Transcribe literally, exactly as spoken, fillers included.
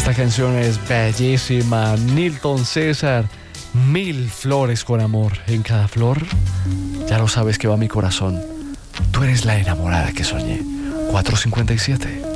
Esta canción es bellísima. Nilton César, mil flores con amor. En cada flor, ya lo sabes que va mi corazón. Tú eres la enamorada que soñé. cuatro cincuenta y siete.